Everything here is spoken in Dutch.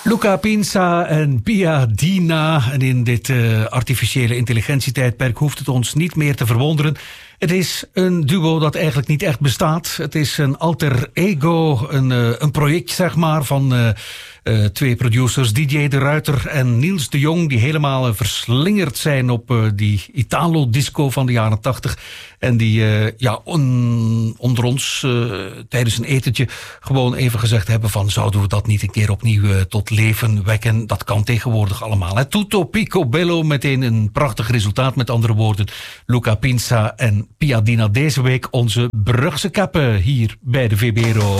Luca Pinza en Pia Dina. En in dit artificiële intelligentietijdperk hoeft het ons niet meer te verwonderen. Het is een duo dat eigenlijk niet echt bestaat. Het is een alter ego, een project zeg maar van twee producers, DJ De Ruiter en Niels de Jong, die helemaal verslingerd zijn op die Italo-disco van de jaren 80. En die onder ons tijdens een etentje gewoon even gezegd hebben van zouden we dat niet een keer opnieuw tot leven wekken? Dat kan tegenwoordig allemaal. Hè? Tutto picobello, meteen een prachtig resultaat. Met andere woorden, Luca Pinza en Pia Dina deze week onze Brugse kappen hier bij de VBRO.